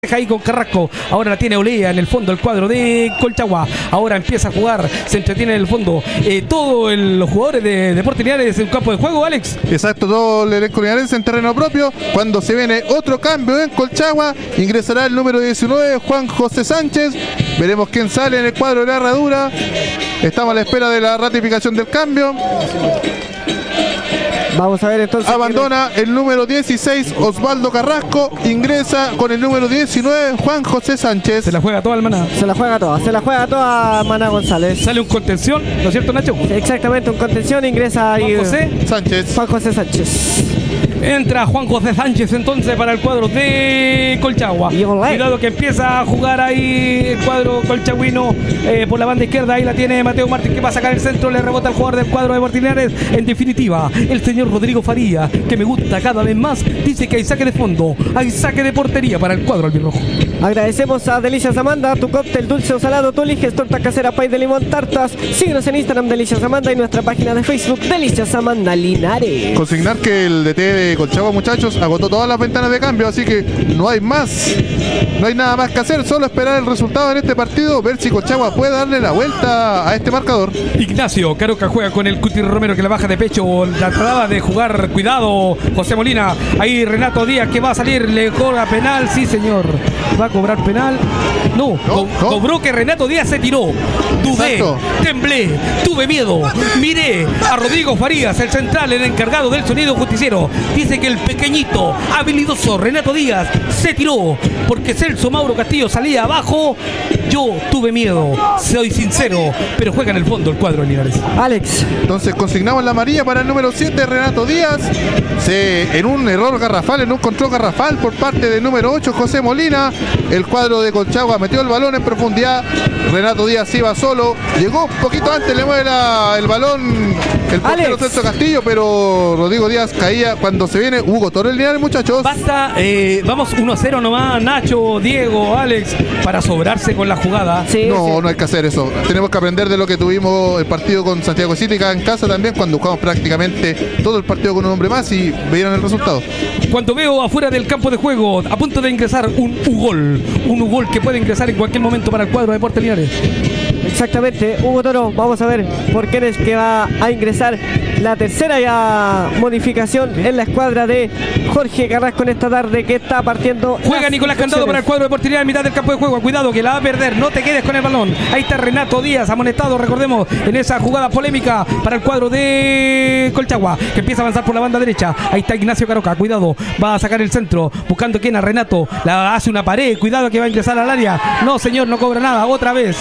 Ahí con Carrasco, ahora la tiene Olea en el fondo, el cuadro de Colchagua, ahora empieza a jugar, se entretiene en el fondo, todos los jugadores de Deportes Linares en campo de juego, Alex. Exacto, todo el elenco linarense en terreno propio. Cuando se viene otro cambio en Colchagua, ingresará el número 19, Juan José Sánchez. Veremos quién sale en el cuadro de la Herradura. Estamos a la espera de la ratificación del cambio. Vamos a ver entonces. Abandona el número 16, Osvaldo Carrasco. Ingresa con el número 19, Juan José Sánchez. Se la juega toda el Maná. Se la juega toda Maná González. Sale un contención, ¿no es cierto, Nacho? Exactamente, un contención, ingresa ahí Juan José Sánchez. Entra Juan José Sánchez entonces para el cuadro de Colchagua. Cuidado que empieza a jugar ahí el cuadro colchagüino por la banda izquierda. Ahí la tiene Mateo Martín que va a sacar el centro. Le rebota al jugador del cuadro de Deportes Linares. En definitiva, el señor Rodrigo Faría, que me gusta cada vez más, dice que hay saque de fondo, hay saque de portería para el cuadro albirrojo. Agradecemos a Delicias Amanda, tu cóctel dulce o salado, tú eliges torta casera, pay de limón, tartas. Síguenos en Instagram, Delicias Amanda, y nuestra página de Facebook, Delicias Amanda Linares. Consignar que el DT de Colchagua, muchachos, agotó todas las ventanas de cambio, así que no hay más, no hay nada más que hacer, solo esperar el resultado en este partido, ver si Colchagua puede darle la vuelta a este marcador. Ignacio Caroca juega con el Cuti Romero que la baja de pecho, la trataba de jugar, cuidado José Molina, ahí Renato Díaz que va a salir, le cobra penal, sí señor, va a cobrar penal, no. Cobró que Renato Díaz se tiró, dudé, exacto. Temblé, tuve miedo, miré a Rodrigo Farías, el central, el encargado del sonido justiciero, dice que el pequeñito, habilidoso Renato Díaz se tiró porque Celso Mauro Castillo salía abajo. Yo tuve miedo, soy sincero, pero juega en el fondo el cuadro de Linares. Alex. Entonces consignamos la amarilla para el número 7, Renato Díaz. En un error garrafal, en un control garrafal por parte del número 8, José Molina. El cuadro de Colchagua metió el balón en profundidad. Renato Díaz iba solo. Llegó un poquito antes, le mueve el balón el portero Celso Castillo, pero Rodrigo Díaz caía. Cuando se viene Hugo Toro el Linares, muchachos. Basta, vamos 1-0 nomás, Nacho, Diego, Alex, para sobrarse con la jugada. Sí, no hay que hacer eso. Tenemos que aprender de lo que tuvimos el partido con Santiago City en casa también, cuando jugamos prácticamente todo el partido con un hombre más y vieron el resultado. Cuando veo afuera del campo de juego, a punto de ingresar un Ugol que puede ingresar en cualquier momento para el cuadro de Deportes Linares. Exactamente, Hugo Toro, vamos a ver por quién es que va a ingresar la tercera ya modificación en la escuadra de Jorge Carrasco en esta tarde que está partiendo. Juega Nicolás Candado para el cuadro de Deportes Linares en mitad del campo de juego. Cuidado que la va a perder, no te quedes con el balón. Ahí está Renato Díaz amonestado, recordemos, en esa jugada polémica para el cuadro de Colchagua, que empieza a avanzar por la banda derecha. Ahí está Ignacio Caroca, cuidado, va a sacar el centro, buscando quién, a Renato, la hace una pared, cuidado que va a ingresar al área. No señor, no cobra nada, otra vez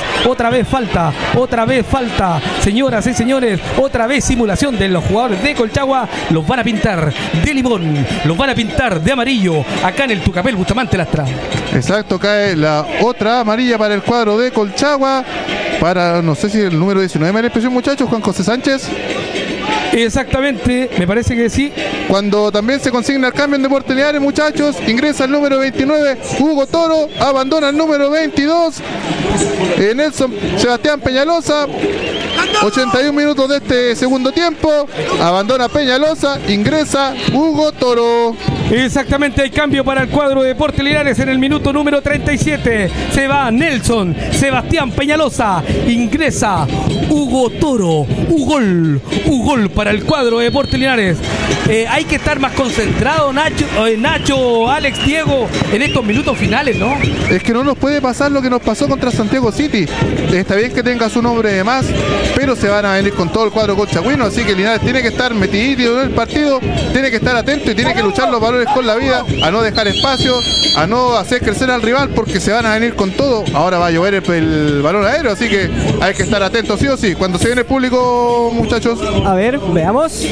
falta, señoras y señores, otra vez simulación de los jugadores de Colchagua. Los van a pintar de limón, los van a pintar de amarillo acá en el Tucapel Bustamante Lastra. Exacto, cae la otra amarilla para el cuadro de Colchagua, para, no sé si el número 19 me da la impresión, muchachos, Juan José Sánchez. Exactamente, me parece que sí. Cuando también se consigna el cambio en Deportes Linares, muchachos, ingresa el número 29, Hugo Toro, abandona el número 22, Nelson Sebastián Peñalosa. 81 minutos de este segundo tiempo, abandona Peñalosa, ingresa Hugo Toro. Exactamente, hay cambio para el cuadro de Deportes Linares en el minuto número 37. Se va Nelson Sebastián Peñalosa, ingresa Hugo Toro. Ugol para el cuadro de Deportes Linares. Hay que estar más concentrado, Nacho, Alex, Diego, en estos minutos finales, ¿no? Es que no nos puede pasar lo que nos pasó contra Santiago City. Está bien que tenga su nombre de más, pero se van a venir con todo el cuadro colchagüino, así que Linares tiene que estar metidito en el partido, tiene que estar atento y tiene que luchar los valores con la vida, a no dejar espacio, a no hacer crecer al rival, porque se van a venir con todo. Ahora va a llover el balón aéreo, así que hay que estar atentos sí o sí. Cuando se viene el público, muchachos. A ver, veamos.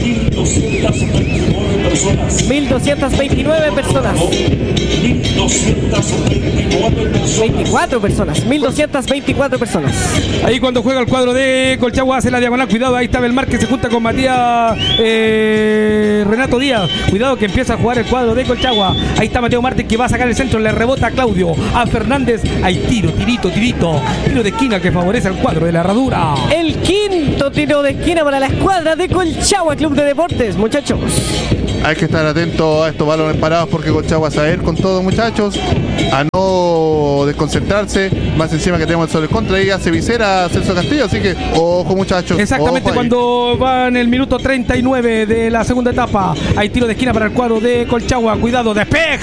1229 personas. 1224 personas. Ahí cuando juega el cuadro de Colchagua hace la diagonal, cuidado, ahí está Belmar que se junta con Matías Renato Díaz, cuidado que empieza a jugar el cuadro de Colchagua. Ahí está Mateo Martín que va a sacar el centro, le rebota a Claudio, a Fernández, hay tiro de esquina que favorece al cuadro de la Herradura. El quinto tiro de esquina para la escuadra de Colchagua Club de Deportes, muchachos. hay que estar atento a estos balones parados porque Colchagua va a ir con todo, muchachos, a no desconcentrarse, más encima que tenemos el sol en contra y hace visera Celso Castillo, así que ojo, muchachos. Exactamente, ojo cuando va en el minuto 39 de la segunda etapa, hay tiro de esquina para el cuadro de Colchagua, cuidado,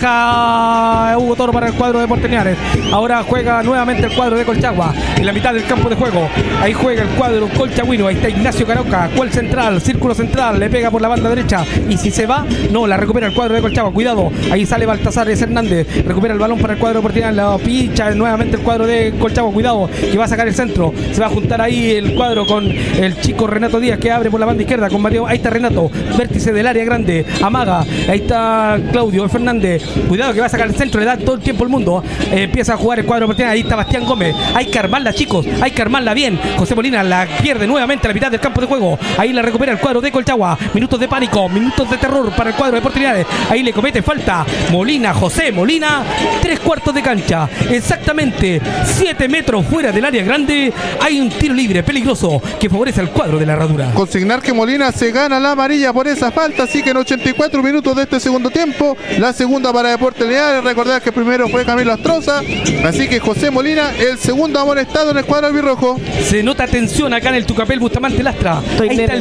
despeja Hugo Toro para el cuadro de Porteñares. Ahora juega nuevamente el cuadro de Colchagua en la mitad del campo de juego, ahí juega el cuadro colchagüino, ahí está Ignacio Caroca, cual central, círculo central, le pega por la banda derecha y si se va, no, la recupera el cuadro de Colchagua, cuidado, ahí sale Baltasar Hernández, recupera el balón para el cuadro de Porteñares, la pincha nuevamente el cuadro de Colchagua, cuidado, que va a sacar el centro, se va a juntar ahí el cuadro con el chico Renato Díaz que abre por la banda izquierda con Mateo, ahí está Renato, vértice del área grande, amaga, ahí está Claudio Fernández, cuidado que va a sacar el centro, le da todo el tiempo al mundo, empieza a jugar el cuadro de Porteñares, ahí está Bastián Gómez, hay que armarla, chicos, hay que armarla bien, José Molina la pierde nuevamente a la mitad del campo de juego, ahí la recupera el cuadro de Colchagua, minutos de pánico, minutos de terror para el cuadro de Porteñares, ahí le comete falta Molina, José Molina, 3/4 de cancha, exactamente 7 metros fuera del área grande, hay un tiro libre peligroso que favorece al cuadro de la Herradura. Consignar que Molina se gana la amarilla por esa falta, así que en 84 minutos de este segundo tiempo, la segunda para Deportes Linares, recordar que primero fue Camilo Astroza, así que José Molina, el segundo amonestado en el cuadro albirrojo. Se nota tensión acá en el Tucapel Bustamante Lastra, ahí está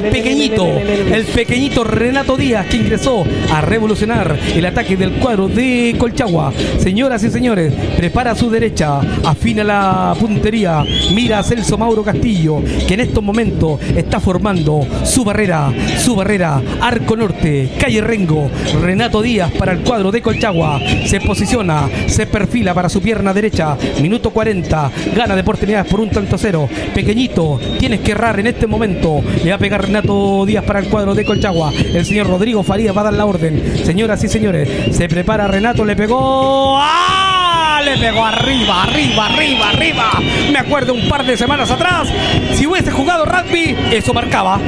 el pequeñito Renato Díaz que ingresó a revolucionar el ataque del cuadro de Colchagua. Señoras y señores, prepara a su derecha, afina la puntería, mira a Celso Mauro Castillo, que en estos momentos está formando su barrera, arco norte, calle Rengo. Renato Díaz para el cuadro de Colchagua, se posiciona, se perfila para su pierna derecha, minuto 40, gana de Porteñares por 1-0. Pequeñito, tienes que errar en este momento, le va a pegar Renato Díaz para el cuadro de Colchagua, el señor Rodrigo Farías va a dar la orden. Señoras y señores, se prepara Renato, le pegó, ¡ah! Le pegó arriba. Me acuerdo un par de semanas atrás, si hubiese jugado rugby, eso marcaba.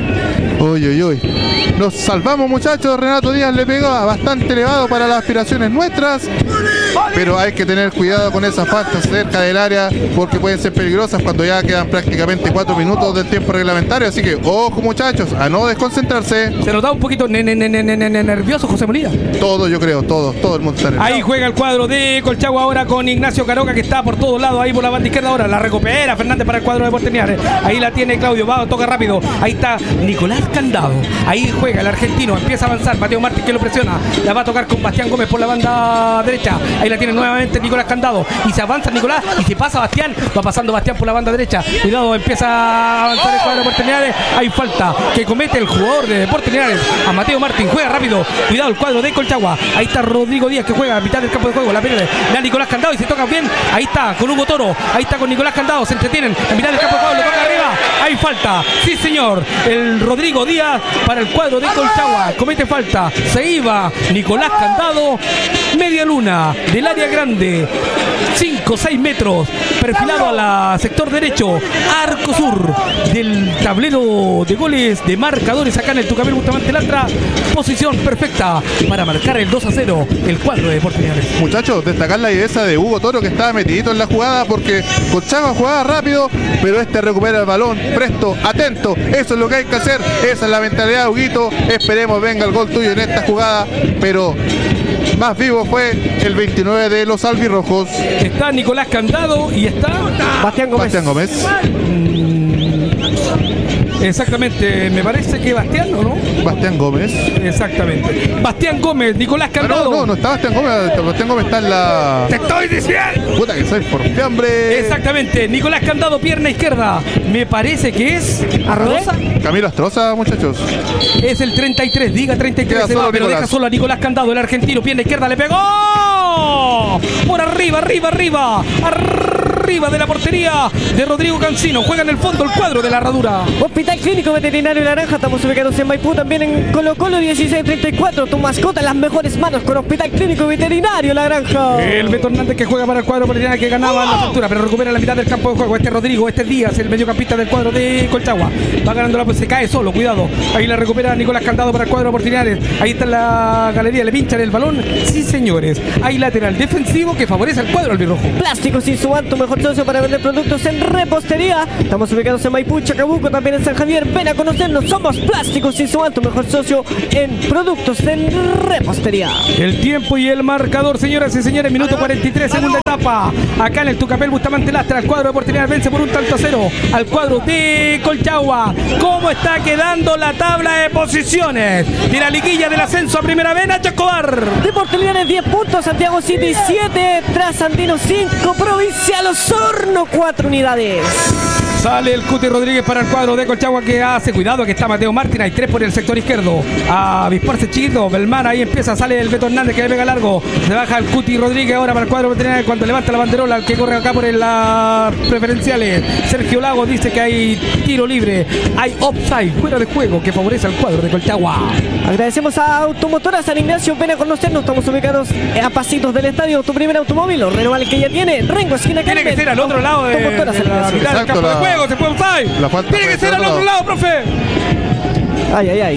Uy. Nos salvamos, muchachos. Renato Díaz le pegó bastante elevado para las aspiraciones nuestras, pero hay que tener cuidado con esas faltas cerca del área porque pueden ser peligrosas cuando ya quedan prácticamente 4 minutos del tiempo reglamentario, así que ojo, muchachos, a no desconcentrarse. Se nota un poquito nervioso José Molina. Todo, yo creo, todo el mundo está nervioso. Ahí juega el cuadro de Colchagua ahora con Ignacio Caroca que está por todos lados, ahí por la banda izquierda, ahora la recupera Fernández para el cuadro de Porteñares, ahí la tiene Claudio, toca rápido, ahí está Nicolás Candado, ahí juega el argentino, empieza a avanzar, Mateo Martín que lo presiona, la va a tocar con Bastián Gómez por la banda derecha, ahí la tiene nuevamente Nicolás Candado, y se avanza Nicolás, y se pasa Bastián, va pasando Bastián por la banda derecha, cuidado, empieza a avanzar el cuadro de Porteñares, hay falta que comete el jugador de Porteñares a Mateo Martín, juega rápido, cuidado el cuadro de Colchagua, ahí está Rodrigo Díaz que juega a mitad del campo de juego, la pierde, le da Nicolás Candado y se toca bien, ahí está con Hugo Toro, ahí está con Nicolás Candado, se entretienen en mitad del campo de juego, le toca arriba, hay falta, sí señor, el Rodrigo Díaz para el cuadro de Colchagua, comete falta, se iba Nicolás Candado, media luna del área grande, 5-6 metros, perfilado a la sector derecho, arco sur del tablero de goles de marcadores acá en el Tucapel Bustamante Lastra, posición perfecta para marcar el 2-0 el cuadro de Porteñares. Muchachos, destacar la idea de Hugo Toro que estaba metidito en la jugada porque Colchagua jugaba rápido, pero este recupera el balón, presto, atento, eso es lo que hay que hacer, esa es la mentalidad de Huguito, esperemos venga el gol tuyo en esta jugada, pero más vivo fue el 29 de los albirrojos. Está Nicolás Candado y está Bastián Gómez. Exactamente, me parece que Bastián, ¿o no? Bastián Gómez. Exactamente. Bastián Gómez, Nicolás Candado. No está Bastián Gómez. Bastián Gómez está en la... ¡Te estoy diciendo! Puta que soy por fiambre. Exactamente, Nicolás Candado, pierna izquierda. Me parece que es... ¿Arroza? Camilo Astroza, muchachos. Es el 33, diga 33, se va, pero deja solo a Nicolás Candado, el argentino, pierna izquierda, le pegó. Por arriba de la portería de Rodrigo Cancino, juega en el fondo el cuadro de la Herradura. Hospital Clínico Veterinario Naranja, estamos ubicados en Maipú, también en Colo Colo 1634, tu mascota en las mejores manos con Hospital Clínico Veterinario La Granja. El Beto Hernández que juega para el cuadro Porteñares que ganaba en la altura, pero recupera la mitad del campo de juego, Rodrigo, Díaz, el mediocampista del cuadro de Colchagua, va ganando la, pues se cae solo, cuidado, ahí la recupera Nicolás Candado para el cuadro Porteñares, ahí está en la galería, le pinchan el balón, sí señores, hay lateral defensivo que favorece al cuadro albirrojo. Plásticos Insuban, tu mejor socio para vender productos en repostería. Estamos ubicados en Maipú, Chacabuco, también en San Javier. Ven a conocernos, somos Plásticos Insuman, tu mejor socio en productos en repostería. El tiempo y el marcador, señoras y señores, minuto 43, segunda etapa. Acá en el Tucapel Bustamante Lastra, el cuadro de Porteñares vence por 1-0 al cuadro de Colchagua. ¿Cómo está quedando la tabla de posiciones de la liguilla del ascenso a primera vez, Nacho Escobar? De Porteñares 10 puntos, Santiago City 7, Trasandino 5, Provincial Osorno 4 unidades. Sale el Cuti Rodríguez para el cuadro de Colchagua, que hace cuidado, que está Mateo Martín, hay 3 por el sector izquierdo. A avisparse chiquito, Belmar ahí empieza, sale el Beto Hernández que le pega largo. Se baja el Cuti Rodríguez ahora para el cuadro veterinario cuando levanta la banderola, el que corre acá por las preferenciales. Sergio Lago dice que hay tiro libre, hay offside, fuera de juego, que favorece al cuadro de Colchagua. Agradecemos a Automotora San Ignacio, ven a conocernos, estamos ubicados a pasitos del estadio. Tu primer automóvil, o renovable que ya tiene, Rengo esquina tiene que ser al otro lado de la mitad del campo de juego. Se fue offside. Tiene que ser al otro lado, profe. Ay.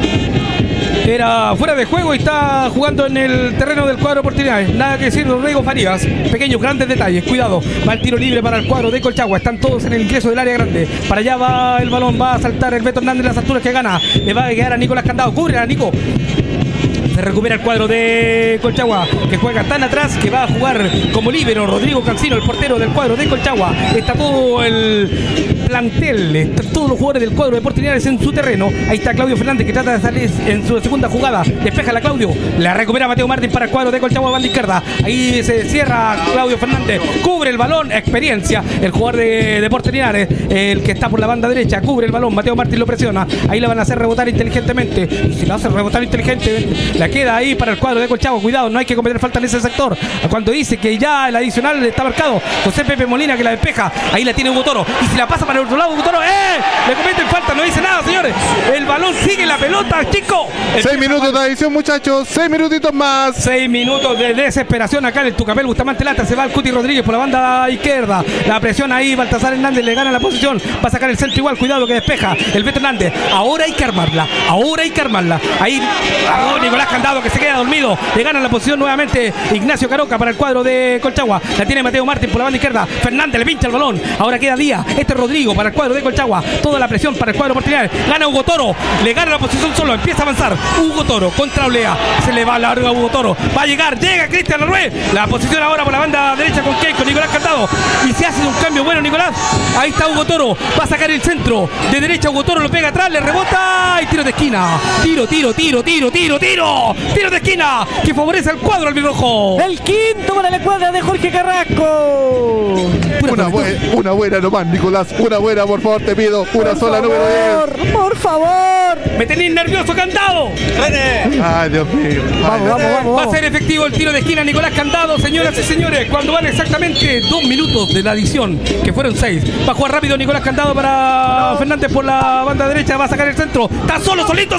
Era fuera de juego y está jugando en el terreno del cuadro Porteñares. Nada que decir, Rodrigo Farías. Pequeños, grandes detalles. Cuidado. Va el tiro libre para el cuadro de Colchagua. Están todos en el ingreso del área grande. Para allá va el balón. Va a saltar el Beto Hernández en las alturas que gana. Le va a quedar a Nicolás Candado. Cubre a Nico. Se recupera el cuadro de Colchagua, que juega tan atrás que va a jugar como líbero Rodrigo Cancino, el portero del cuadro de Colchagua. Está todo el plantel, están todos los jugadores del cuadro de Porteñares en su terreno. Ahí está Claudio Fernández, que trata de salir en su segunda jugada. Despeja la Claudio, la recupera Mateo Martín para el cuadro de Colchagua, banda izquierda. Ahí se cierra Claudio Fernández, cubre el balón, experiencia. El jugador de Porteñares, el que está por la banda derecha, cubre el balón. Mateo Martín lo presiona. Ahí la van a hacer rebotar inteligentemente. Y si la hace rebotar inteligentemente, la queda ahí para el cuadro de Colchagua. Cuidado, no hay que cometer falta en ese sector. Cuando dice que ya el adicional está marcado, José Pepe Molina que la despeja. Ahí la tiene Hugo Toro. Y si la pasa para el otro lado, Hugo Toro, le cometen falta, no dice nada, señores. El balón sigue la pelota, chico. 6 minutos de adición, muchachos. 6 minutitos más. 6 minutos de desesperación acá en el Tucapel Bustamante Lastra. Se va el Cuti Rodríguez por la banda izquierda. La presión ahí, Baltasar Hernández le gana la posición. Va a sacar el centro igual, cuidado que despeja el Beto Hernández. Ahora hay que armarla. Ahí Nicolás Candado, que se queda dormido. Le gana la posición nuevamente Ignacio Caroca para el cuadro de Colchagua. La tiene Mateo Martín por la banda izquierda. Fernández le pincha el balón. Ahora queda Díaz. Este es Rodrigo para el cuadro de Colchagua. Toda la presión para el cuadro Porteñares. Gana Hugo Toro. Le gana la posición solo. Empieza a avanzar. Hugo Toro contra Olea. Se le va largo a Hugo Toro. Va a llegar. Llega Cristian Larrué. La posición ahora por la banda derecha con Nicolás Candado. Y se hace un cambio bueno, Nicolás. Ahí está Hugo Toro. Va a sacar el centro. De derecha Hugo Toro lo pega atrás. Le rebota. Y tiro de esquina. Tiro de esquina que favorece al cuadro albirrojo. El quinto para la cuadra de Jorge Carrasco. Una buena nomás, Nicolás. Una buena, por favor, te pido. Una sola, número 10. Por favor. Me tenéis nervioso, Candado. Ay, Dios mío. Vamos. Va a ser efectivo el tiro de esquina, Nicolás Candado, señoras y señores. Cuando van exactamente 2 minutos de la adición, que fueron 6. Va a jugar rápido Nicolás Candado para Fernández por la banda derecha. Va a sacar el centro. Está solito.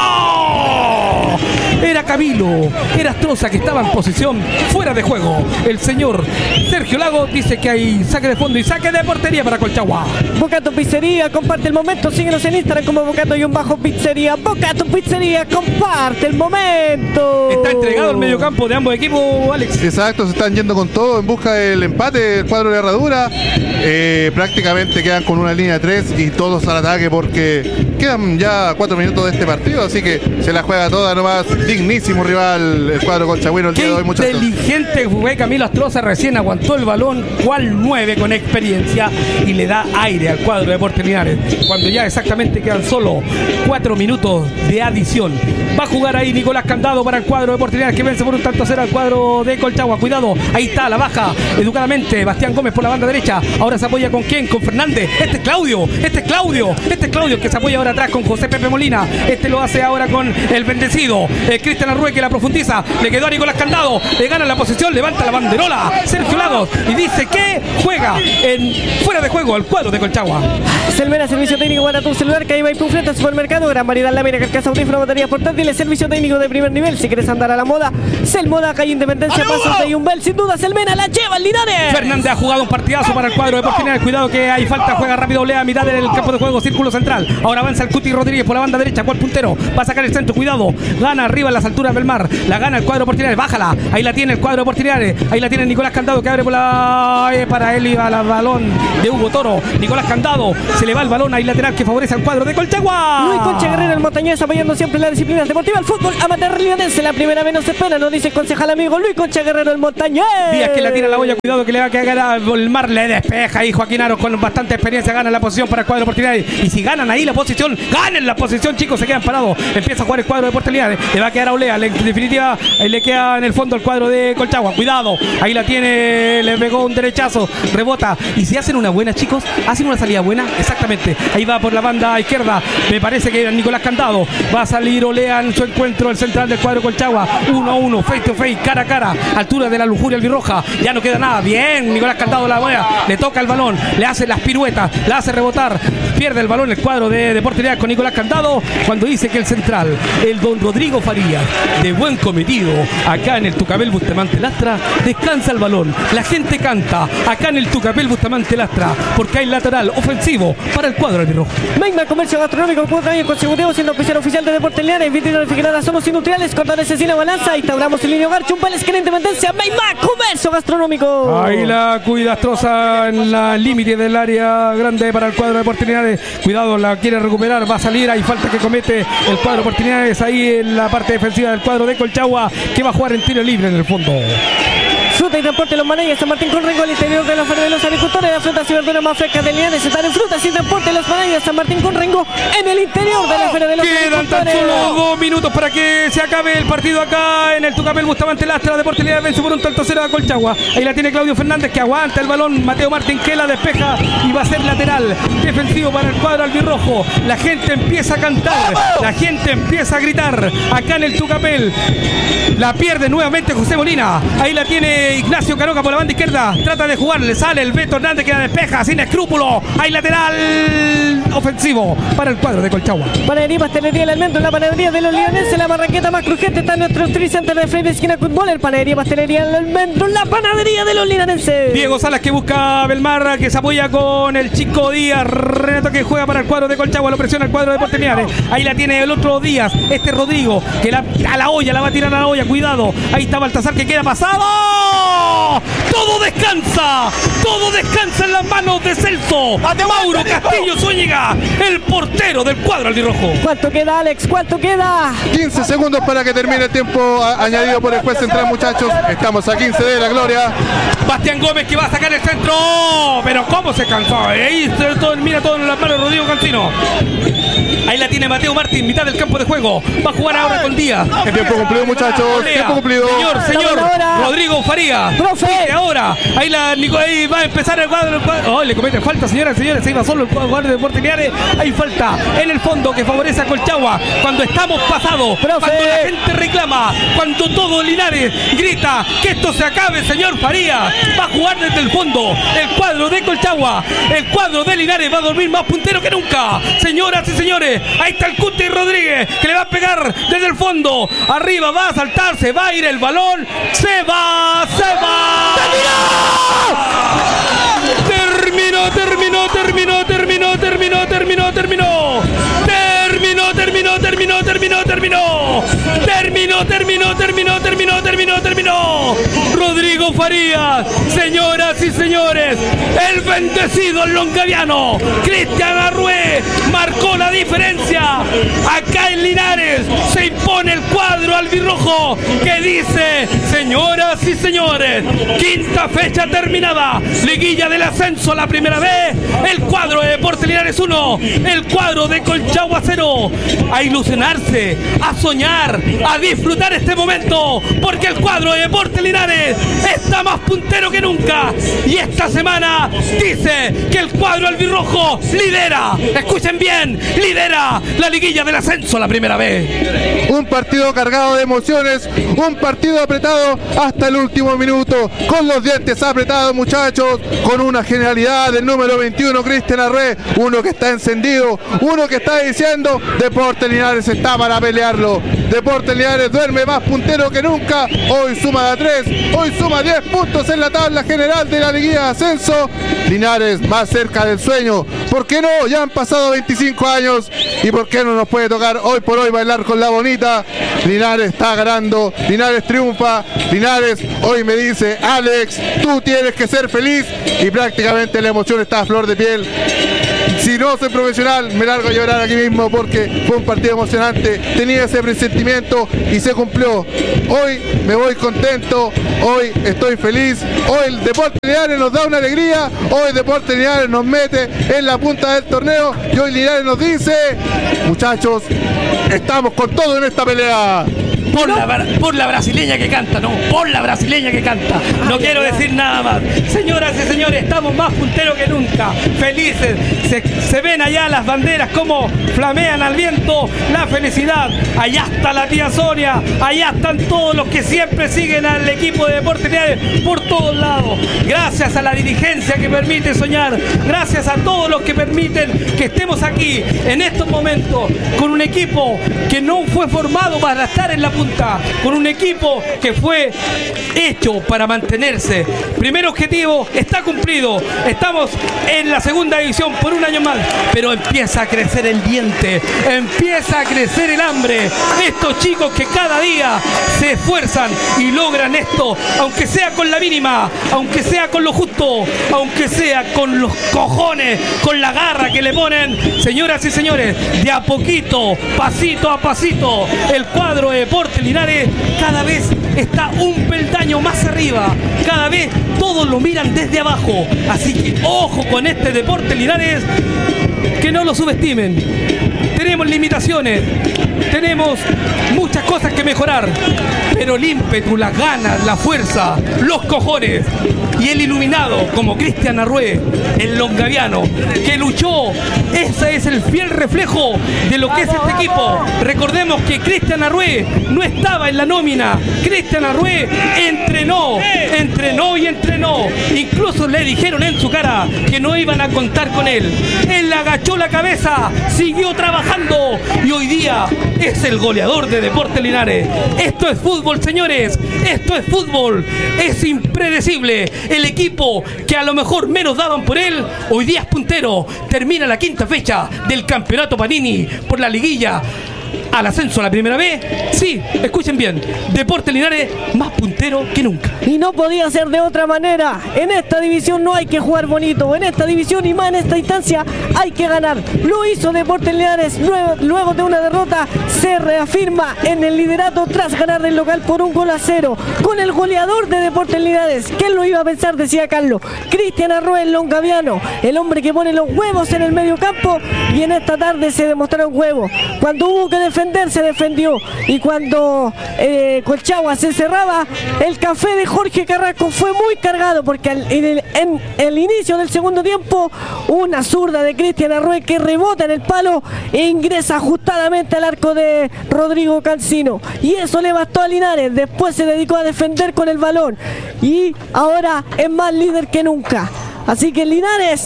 Era Camilo, era Astroza que estaba en posición fuera de juego. El señor Sergio Lago dice que hay saque de fondo y saque de portería para Colchagua. Bocato Pizzería, comparte el momento. Síguenos en Instagram como Bocato-Pizzería. Bocato Pizzería, comparte el momento. Está entregado el mediocampo de ambos equipos, Alex. Exacto, se están yendo con todo en busca del empate, el cuadro de Herradura. Prácticamente quedan con una línea de 3 y todos al ataque porque quedan ya 4 minutos de este partido, así que se la juega toda nomás. Dignísimo rival el cuadro colchagüino el día de hoy, muchachos. Inteligente fue Camilo Astroza, recién aguantó el balón, cual 9 con experiencia, y le da aire al cuadro de Porteñares cuando ya exactamente quedan solo 4 minutos de adición. Va a jugar ahí Nicolás Candado para el cuadro de Porteñares, que vence por 1-0 al cuadro de Colchagua. Cuidado, ahí está, la baja educadamente Bastián Gómez por la banda derecha. Ahora se apoya con quién, con Fernández. Este es Claudio que se apoya ahora atrás con José Pepe Molina. Este lo hace ahora con el bendecido Cristian Arrué, que la profundiza. Le quedó a Nicolás Candado, le gana la posición, levanta la banderola Sergio Lagos y dice que juega en fuera de juego al cuadro de Colchagua. Selmena, servicio técnico para tu celular, que ahí va y tu frente al supermercado. Gran variedad, lámina, carcasa, audífono, baterías portátiles, servicio técnico de primer nivel. Si quieres andar a la moda, Selmoda, calle Independencia, Pasos de Yumbel. Sin duda, Selmena la lleva el Linares. Fernández ha jugado un partidazo para el cuadro de Porteñares. Cuidado que hay falta, juega rápido, Olea a mitad del campo de juego, círculo central. Ahora avanza el Cuti Rodríguez por la banda derecha, cual puntero. Va a sacar el centro, cuidado. Gana arriba en las alturas del mar. La gana el cuadro de Porteñares, bájala. Ahí la tiene el cuadro de Porteñares. Ahí la tiene Nicolás Candado, que abre por la para izquierda, él iba al balón de Hugo Toro. Nicolás Candado, se le va el balón ahí lateral que favorece al cuadro de Colchagua. Luis Concha Guerrero, el montañés, apoyando siempre las disciplinas deportivas, el fútbol amateur linarense. La primera vez no se espera, nos dice el concejal amigo Luis Concha Guerrero, el montañés. Díaz que la tira a la olla, cuidado que le va a quedar a Volmar, le despeja y Joaquín Aros con bastante experiencia gana la posición para el cuadro de Portilidades. Y si ganan ahí la posición, ganen la posición, chicos, se quedan parados. Empieza a jugar el cuadro de Portilidades, le va a quedar a Olea, en definitiva le queda en el fondo el cuadro de Colchagua. Cuidado, ahí la tiene, le pegó un derechazo, rebota. Y si hacen una buena, chicos, hacen una salida buena, exactamente. Ahí va por la banda izquierda, me parece que era Nicolás Candado. Va a salir Olea en su encuentro, el central del cuadro de Colchagua. 1-1, face to face, cara a cara, altura de la lujuria albirroja. Ya no queda nada. Bien, Nicolás Candado la buena, le toca el balón, le hace las piruetas, la hace rebotar, pierde el balón el cuadro de Portilidades con Nicolás Candado. Cuando dice que el central, el don Rodrigo Farías, de buen cometido, acá en el Tucapel Bustamante Lastra, descansa el balón. La gente canta acá en el Tucapel Bustamante Lastra, porque hay lateral ofensivo para el cuadro albirrojo. Meima Comercio Gastronómico, 4 años consecutivos siendo oficial oficial de Deportes Linares, vitrina refrigerada, somos industriales, cordones, cecina, balanza, instauramos el línea hogar, chumpales, que en independencia, Meima Comercio Gastronómico. Ahí la cuidastrosa en la límite del área grande para el cuadro de Portilidades. Cuidado, la quiere recuperar, va a salir, hay falta que comete el cuadro de Portilidades ahí en la parte defensiva del cuadro de Colchagua, que va a jugar en tiro libre en el fondo. Fruta y transporte Los Manayas, San Martín con Rengo, al interior de la feria de los agricultores. Las frutas y verduras más frescas de Linares están en Frutas y Transporte Los Manayas, San Martín con Rengo, en el interior de la feria de los agricultores. Quedan tan solo 2 minutos para que se acabe el partido acá en el Tucapel Bustamante Lastra. Deportes Linares vence por un tanto cero a Colchagua. Ahí la tiene Claudio Fernández, que aguanta el balón. Mateo Martín que la despeja y va a ser lateral defensivo para el cuadro albirrojo. La gente empieza a cantar, la gente empieza a gritar acá en el Tucapel. La pierde nuevamente José Molina. Ahí la tiene Ignacio Caroca por la banda izquierda. Trata de jugar, le sale el Beto Hernández que la despeja sin escrúpulo. Hay lateral ofensivo para el cuadro de Colchagua. Panadería Pastelería El Almendro, la panadería de los linarenses, la barranqueta más crujiente está en nuestro Street Center de Freire esquina Footballer. Panadería Pastelería El Almendro, la panadería de los linarenses. Diego Salas que busca a Belmar, que se apoya con el Chico Díaz. Renato que juega para el cuadro de Colchagua, lo presiona el cuadro de Deportes Linares. Ahí la tiene el otro Díaz, este Rodrigo, que a la olla, la va a tirar a la olla. Cuidado, ahí está Baltasar que queda pasado. Todo descansa en las manos de Celso Mauro Castillo Zúñiga, el portero del cuadro albirrojo. ¿Cuánto queda, Alex? ¿Cuánto queda? 15 segundos para que termine el tiempo añadido por el juez central, muchachos. Estamos a 15 de la gloria. Bastián Gómez que va a sacar el centro, pero cómo se cansó. Ahí mira todo en las manos de Rodrigo Cancino. Ahí la tiene Mateo Martín, mitad del campo de juego. Va a jugar ahora con Díaz. El tiempo cumplido, muchachos. Tiempo cumplido. Señor. Rodrigo Farías. Profe. Ahora. Ahí ahí va a empezar el cuadro. Oh, le comete falta, señoras y señores. Se iba solo el jugador de Deportes Linares. Hay falta en el fondo que favorece a Colchagua. Cuando estamos pasados. Cuando la gente reclama. Cuando todo Linares grita que esto se acabe, señor Farías. Va a jugar desde el fondo. El cuadro de Colchagua. El cuadro de Linares va a dormir más puntero que nunca. Señoras y señores. Ahí está el Cuti Rodríguez que le va a pegar desde el fondo. Arriba va a saltar, se va a ir el balón. Se va. Terminó. Rodrigo Farías, señoras y señores, el bendecido longaviano Cristian Arrué marcó la diferencia. Acá en Linares se impone el cuadro albirrojo que dice, señoras y señores, quinta fecha terminada, liguilla del ascenso la primera vez, el cuadro de Deportes Linares 1, el cuadro de Colchagua 0. A ilusionarse, a soñar, a disfrutar este momento, porque el cuadro de Deportes Linares está más puntero que nunca. Y esta semana dice que el cuadro albirrojo lidera, escuchen bien, lidera la liguilla del ascenso la primera vez. Un partido cargado de emociones, un partido apretado hasta el último minuto, con los dientes apretados, muchachos, con una genialidad del número 21, Cristian Arrué, uno que está encendido, uno que está diciendo, Deportes Linares está para pelearlo. Deportes Linares duerme más puntero que nunca, hoy suma de 3, hoy suma de 10 puntos en la tabla general de la Liguilla de Ascenso. Linares más cerca del sueño. ¿Por qué no? Ya han pasado 25 años. ¿Y por qué no nos puede tocar hoy por hoy bailar con la bonita? Linares está ganando, Linares triunfa, Linares hoy me dice: Alex, tú tienes que ser feliz, y prácticamente la emoción está a flor de piel. Si no soy profesional, me largo a llorar aquí mismo porque fue un partido emocionante, tenía ese presentimiento y se cumplió. Hoy me voy contento, hoy estoy feliz, hoy el Deportes Linares nos da una alegría, hoy Deportes Linares nos mete en la punta del torneo y hoy Linares nos dice: muchachos, estamos con todo en esta pelea. Por la brasileña que canta, no, por la brasileña que canta. No quiero decir nada más. Señoras y señores, estamos más punteros que nunca. Felices. Se ven allá las banderas como flamean al viento. La felicidad. Allá está la tía Sonia. Allá están todos los que siempre siguen al equipo de Deportes Linares por todos lados. Gracias a la dirigencia que permite soñar. Gracias a todos los que permiten que estemos aquí en estos momentos con un equipo que no fue formado para estar en la punta, con un equipo que fue hecho para mantenerse. Primer objetivo está cumplido. Estamos en la segunda división por un año más, pero empieza a crecer el diente, empieza a crecer el hambre. Estos chicos que cada día se esfuerzan y logran esto, aunque sea con la mínima, aunque sea con lo justo, aunque sea con los cojones, con la garra que le ponen. Señoras y señores, de a poquito, pasito a pasito, el cuadro de Deportes Linares cada vez está un peldaño más arriba, cada vez todos lo miran desde abajo, así que ojo con este Deportes Linares, que no lo subestimen. Tenemos limitaciones, tenemos muchas cosas que mejorar, pero el ímpetu, las ganas, la fuerza, los cojones y el iluminado como Cristian Arrué, el longaviano, que luchó, ese es el fiel reflejo de lo que es este equipo. Recordemos que Cristian Arrué no estaba en la nómina, Cristian Arrué entrenó y entrenó, incluso le dijeron en su cara que no iban a contar con él. Él agachó la cabeza, siguió trabajando y hoy día es el goleador de Deportes Linares. Esto es fútbol, señores, esto es fútbol, es impredecible. El equipo que a lo mejor menos daban por él, hoy día es puntero. Termina la quinta fecha del campeonato Panini por la liguilla al ascenso a la primera vez. Sí, escuchen bien, Deportes Linares más puntero que nunca. Y no podía ser de otra manera. En esta división no hay que jugar bonito, en esta división y más en esta instancia hay que ganar. Lo hizo Deportes Linares, luego de una derrota se reafirma en el liderato tras ganar del local por 1-0 con el goleador de Deportes Linares. ¿Quién lo iba a pensar? Decía Carlos. Cristian Arrué, el longaviano, el hombre que pone los huevos en el medio campo, y en esta tarde se demostraron huevos. Cuando hubo que defender, se defendió, y cuando Colchagua se cerraba, el café de Jorge Carrasco fue muy cargado, porque en el inicio del segundo tiempo una zurda de Cristian Arrué que rebota en el palo e ingresa ajustadamente al arco de Rodrigo Cancino, y eso le bastó a Linares. Después se dedicó a defender con el balón y ahora es más líder que nunca. Así que Linares,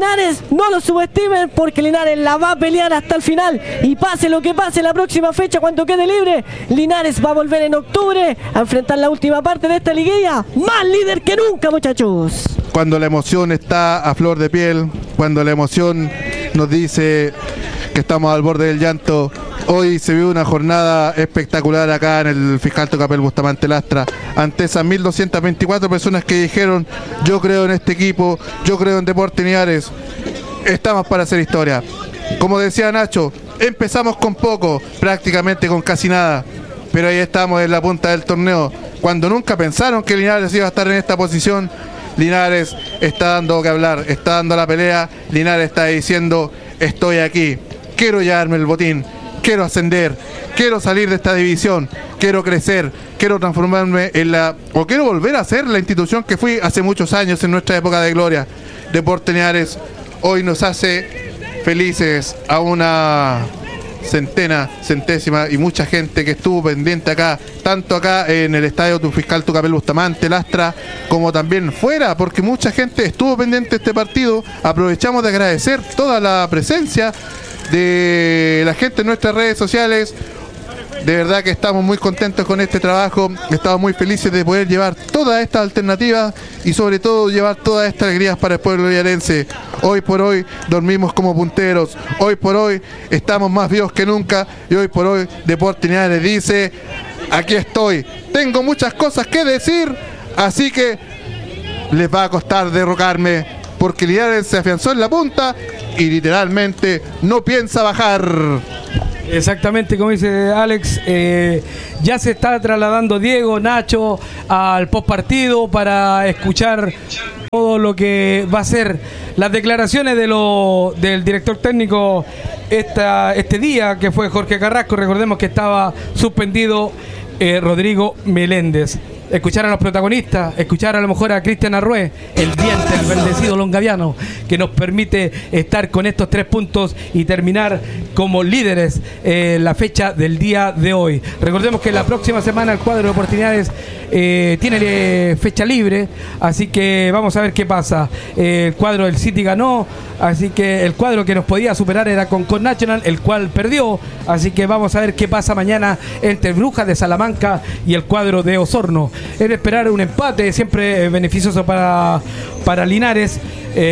no lo subestimen, porque Linares la va a pelear hasta el final, y pase lo que pase la próxima fecha cuando quede libre, Linares va a volver en octubre a enfrentar la última parte de esta liguilla, más líder que nunca, muchachos. Cuando la emoción está a flor de piel, cuando la emoción nos dice que estamos al borde del llanto, hoy se vio una jornada espectacular acá en el Fiscal Tucapel Bustamante Lastra, ante esas 1224 personas que dijeron: yo creo en este equipo, yo creo en Deportes Linares, estamos para hacer historia. Como decía Nacho, empezamos con poco, prácticamente con casi nada, pero ahí estamos en la punta del torneo. Cuando nunca pensaron que Linares iba a estar en esta posición, Linares está dando que hablar, está dando la pelea. Linares está diciendo: estoy aquí, quiero llevarme el botín, quiero ascender, quiero salir de esta división, quiero crecer, quiero transformarme o quiero volver a ser la institución que fui hace muchos años en nuestra época de gloria. Deportes Linares hoy nos hace felices a una centésima y mucha gente que estuvo pendiente acá, tanto acá en el estadio Fiscal Tucapel Bustamante Lastra, como también fuera, porque mucha gente estuvo pendiente de este partido. Aprovechamos de agradecer toda la presencia de la gente en nuestras redes sociales. De verdad que estamos muy contentos con este trabajo, estamos muy felices de poder llevar todas estas alternativas y sobre todo llevar todas estas alegrías para el pueblo linarense. Hoy por hoy dormimos como punteros, hoy por hoy estamos más vivos que nunca y hoy por hoy Deportes Linares dice, aquí estoy, tengo muchas cosas que decir, así que les va a costar derrocarme porque Linares se afianzó en la punta y literalmente no piensa bajar. Exactamente, como dice Alex, ya se está trasladando Diego, Nacho al postpartido para escuchar todo lo que va a ser las declaraciones del director técnico este día, que fue Jorge Carrasco. Recordemos que estaba suspendido Rodrigo Meléndez. Escuchar a los protagonistas, escuchar a lo mejor a Cristian Arrué, el diente, el bendecido longaviano, que nos permite estar con estos 3 puntos y terminar como líderes la fecha del día de hoy. Recordemos que la próxima semana el cuadro de Oportunidades tiene fecha libre, así que vamos a ver qué pasa. El cuadro del City ganó, así que el cuadro que nos podía superar era con Nacional, el cual perdió, así que vamos a ver qué pasa mañana entre Brujas de Salamanca y el cuadro de Osorno. Es de esperar un empate, siempre beneficioso para Linares,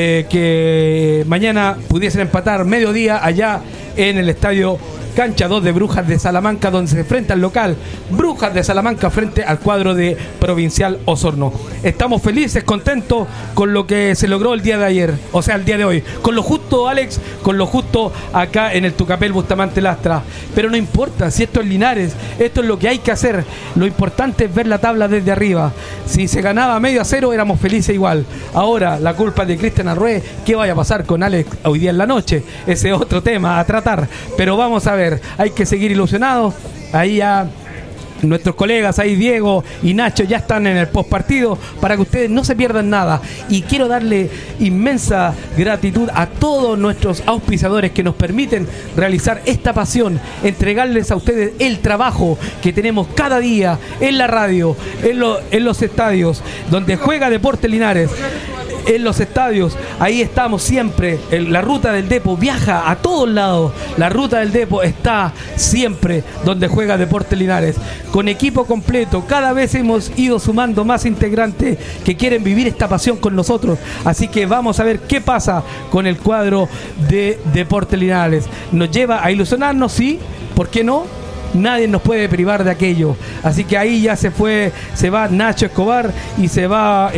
que mañana pudiesen empatar mediodía allá en el estadio Cancha 2 de Brujas de Salamanca, donde se enfrenta el local Brujas de Salamanca frente al cuadro de Provincial Osorno. Estamos felices, contentos con lo que se logró el día de ayer, o sea, el día de hoy. Con lo justo, Alex, con lo justo acá en el Tucapel Bustamante Lastra. Pero no importa, si esto es Linares, esto es lo que hay que hacer. Lo importante es ver la tabla desde arriba. Si se ganaba 0-0, éramos felices igual. Ahora, la culpa es de Cristian Arrué. ¿Qué vaya a pasar con Alex hoy día en la noche? Ese es otro tema a tratar. Pero vamos a ver. Hay que seguir ilusionados. Ahí ya nuestros colegas, ahí Diego y Nacho ya están en el postpartido para que ustedes no se pierdan nada. Y quiero darle inmensa gratitud a todos nuestros auspiciadores que nos permiten realizar esta pasión, entregarles a ustedes el trabajo que tenemos cada día en la radio, en los estadios donde juega Deportes Linares. En los estadios, ahí estamos siempre. La ruta del Depo viaja a todos lados. La ruta del Depo está siempre donde juega Deportes Linares. Con equipo completo, cada vez hemos ido sumando más integrantes que quieren vivir esta pasión con nosotros. Así que vamos a ver qué pasa con el cuadro de Deportes Linares. ¿Nos lleva a ilusionarnos? Sí, ¿por qué no? Nadie nos puede privar de aquello. Así que ahí ya se va Nacho Escobar y se va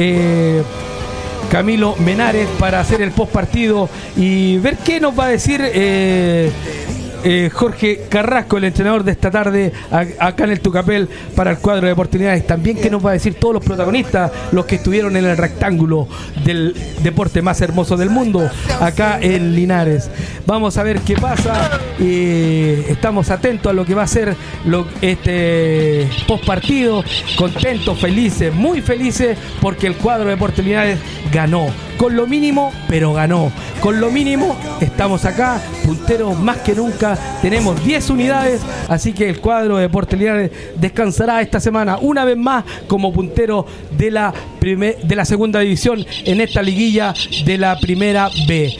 Camilo Menares para hacer el postpartido y ver qué nos va a decir Jorge Carrasco, el entrenador de esta tarde acá en el Tucapel para el cuadro de Oportunidades. También qué nos va a decir todos los protagonistas, los que estuvieron en el rectángulo del deporte más hermoso del mundo acá en Linares. Vamos a ver qué pasa. Estamos atentos a lo que va a ser este postpartido. Contentos, felices, muy felices, porque el cuadro de Deportes Linares ganó. Con lo mínimo, pero ganó. Con lo mínimo, estamos acá, punteros más que nunca. Tenemos 10 unidades, así que el cuadro de Deportes Linares descansará esta semana una vez más como puntero de la segunda división en esta liguilla de la primera B.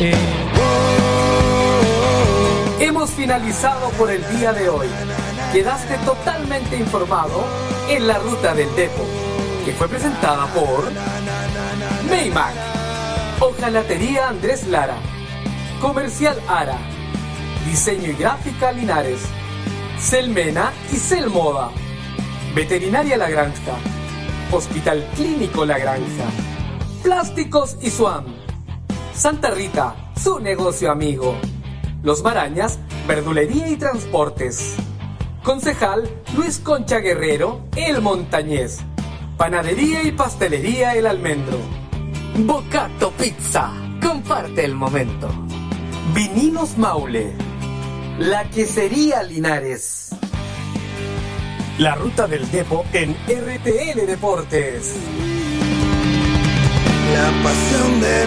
Hemos finalizado por el día de hoy. Quedaste totalmente informado en la ruta del Depo, que fue presentada por Maymac, Hojalatería Andrés Lara, Comercial Ara, Diseño y Gráfica Linares, Selmena y Selmoda, Veterinaria La Granja, Hospital Clínico La Granja, Plásticos y Suam, Santa Rita, su negocio amigo, Los Marañas, Verdulería y Transportes, Concejal Luis Concha Guerrero, El Montañés, Panadería y Pastelería El Almendro, Bocato Pizza, comparte el momento, Vininos Maule, La Quesería Linares, la ruta del Depo en RTL Deportes. La pasión de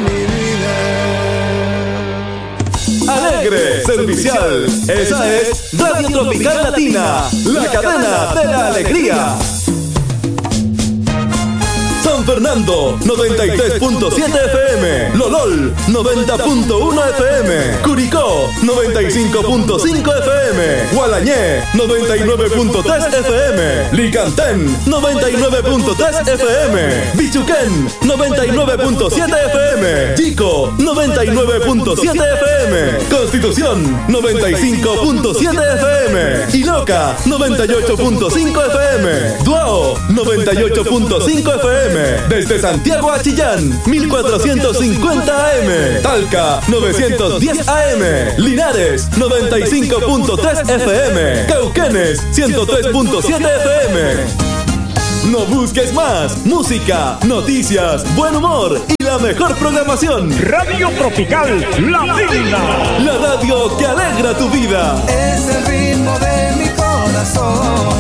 mi vida. Alegre, servicial, esa es Radio Tropical Latina, la cadena de la alegría. Son Fernando 93.7 FM, Lolol 90.1 FM, Curicó 95.5 FM, Gualañé 99.3 FM, Licantén 99.3 FM, Bichuquén 99.7 FM, Chico 99.7 FM, Constitución 95.7 FM, Iloca 98.5 FM, Duao 98.5 FM, desde Santiago a Chillán 1450 AM, Talca 910 AM, Linares 95.3 FM, Cauquenes 103.7 FM. No busques más. Música, noticias, buen humor y la mejor programación. Radio Tropical Latina. La radio que alegra tu vida. Es el ritmo de mi corazón.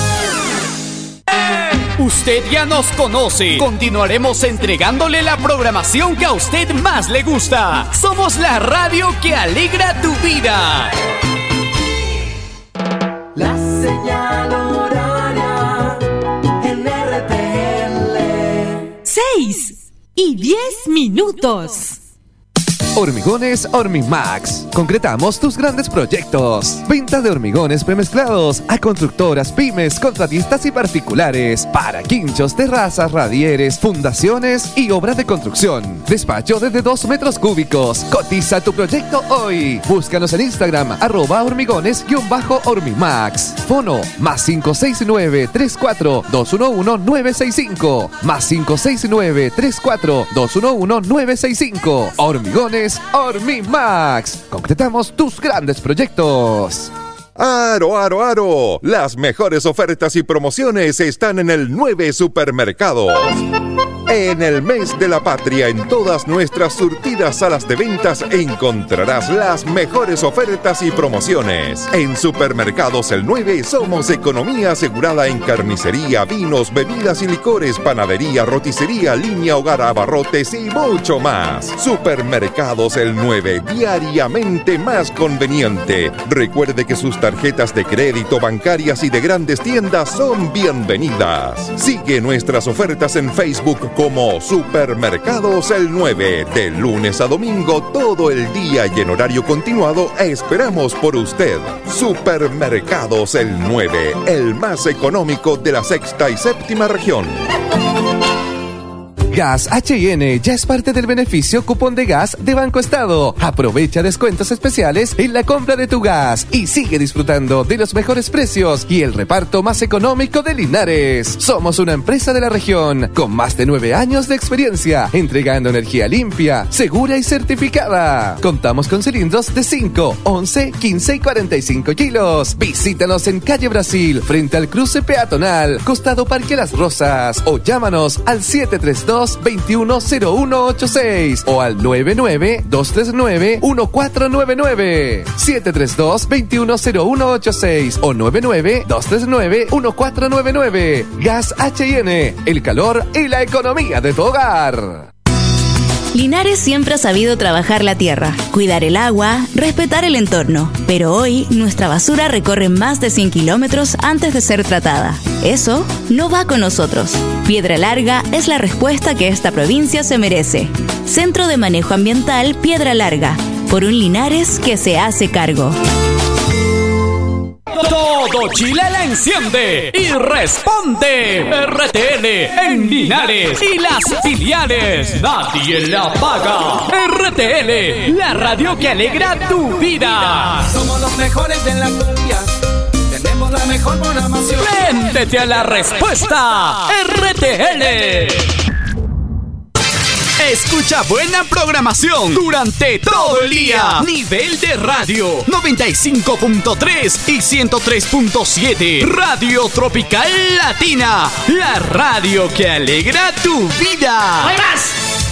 Usted ya nos conoce. Continuaremos entregándole la programación que a usted más le gusta. Somos la radio que alegra tu vida. La señal horaria en RTL. 6:10. Hormigones Hormimax. Concretamos tus grandes proyectos. Venta de hormigones premezclados a constructoras, pymes, contratistas y particulares. Para quinchos, terrazas, radieres, fundaciones y obras de construcción. Despacho desde 2 metros cúbicos. Cotiza tu proyecto hoy. Búscanos en Instagram @hormigones_hormimax. Fono +569 34 211 965. +569 34 211 965. Hormigones Hormimax. Concretamos tus grandes proyectos. ¡Aro, aro, aro! Las mejores ofertas y promociones están en el 9 Supermercados. En el mes de la patria, en todas nuestras surtidas salas de ventas encontrarás las mejores ofertas y promociones. En Supermercados El 9 somos economía asegurada en carnicería, vinos, bebidas y licores, panadería, roticería, línea hogar, abarrotes y mucho más. Supermercados El 9, diariamente más conveniente. Recuerde que sus tarjetas de crédito, bancarias y de grandes tiendas son bienvenidas. Sigue nuestras ofertas en Facebook como Supermercados El 9. De lunes a domingo, todo el día y en horario continuado, esperamos por usted. Supermercados El 9, el más económico de la sexta y séptima región. Gas H&N ya es parte del beneficio cupón de gas de Banco Estado. Aprovecha descuentos especiales en la compra de tu gas y sigue disfrutando de los mejores precios y el reparto más económico de Linares. Somos una empresa de la región con más de 9 años de experiencia entregando energía limpia, segura y certificada. Contamos con cilindros de 5, 11, 15 y 45 kilos. Visítanos en Calle Brasil, frente al cruce peatonal, costado Parque Las Rosas, o llámanos al 732-210186 o al 99-239-1499. 732-210186 o 99-239-1499. Gas H&N, el calor y la economía de tu hogar. Linares siempre ha sabido trabajar la tierra, cuidar el agua, respetar el entorno. Pero hoy, nuestra basura recorre más de 100 kilómetros antes de ser tratada. Eso no va con nosotros. Piedra Larga es la respuesta que esta provincia se merece. Centro de Manejo Ambiental Piedra Larga, por un Linares que se hace cargo. Todo Chile la enciende y responde. RTL en Linares y las filiales. Nadie la paga. RTL, la radio que alegra tu vida. Somos los mejores de la cumbia. Tenemos la mejor programación. Préndete a la respuesta. RTL. Escucha buena programación durante todo el día. Nivel de radio 95.3 y 103.7. Radio Tropical Latina, la radio que alegra tu vida. ¡Hay más!